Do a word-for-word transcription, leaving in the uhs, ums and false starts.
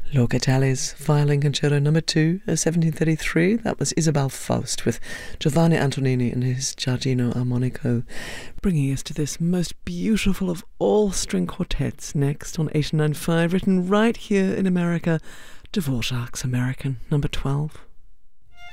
Locatelli's Violin Concerto Number two, uh, seventeen thirty-three. That was Isabel Faust with Giovanni Antonini and his Giardino Armonico, bringing us to this most beautiful of all string quartets next on eighty-nine point five, written right here in America, Dvorak's American Number twelve.